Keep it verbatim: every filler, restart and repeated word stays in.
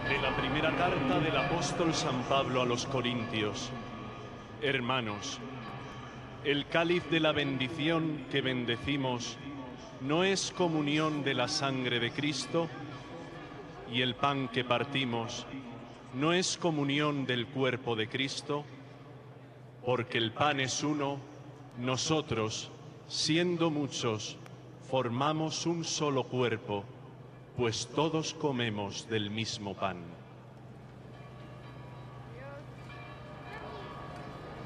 De la primera carta del apóstol San Pablo a los Corintios. Hermanos, el cáliz de la bendición que bendecimos no es comunión de la sangre de Cristo, y el pan que partimos no es comunión del cuerpo de Cristo, porque el pan es uno, nosotros, siendo muchos, formamos un solo cuerpo, pues todos comemos del mismo pan.